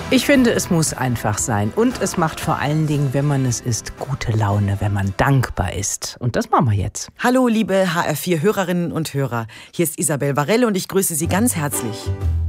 Ich finde, es muss einfach sein. Und es macht vor allen Dingen, wenn man es isst, gute Laune, wenn man dankbar ist. Und das machen wir jetzt. Hallo, liebe HR4-Hörerinnen und Hörer. Hier ist Isabel Varelle und ich grüße Sie ganz herzlich.